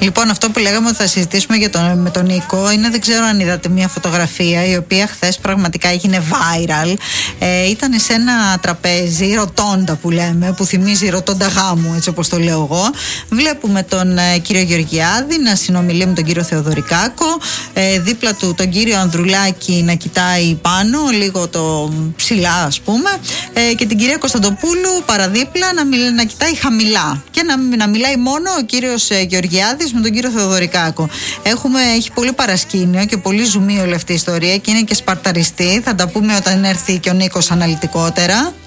Λοιπόν, αυτό που λέγαμε ότι θα συζητήσουμε με τον Νίκο είναι, δεν ξέρω αν είδατε μια φωτογραφία η οποία χθες πραγματικά έγινε viral. Ήταν σε ένα τραπέζι, ρωτώντα που λέμε, που θυμίζει ρωτώντα γάμου, έτσι όπως το λέω εγώ. Βλέπουμε τον κύριο Γεωργιάδη να συνομιλεί με τον κύριο Θεοδωρικάκο, δίπλα του τον κύριο Ανδρουλάκη να κοιτάει πάνω, λίγο το ψηλά ας πούμε, και την κυρία Κωνσταντοπούλου παραδίπλα να κοιτάει χαμηλά και να μιλάει μόνο ο κύριος Γεωργιάδης με τον κύριο Θεοδωρικάκο. Έχει πολύ παρασκήνιο και πολύ ζουμί όλη αυτή η ιστορία και είναι και σπαρταριστή. Θα τα πούμε όταν έρθει και ο Νίκος αναλυτικότερα.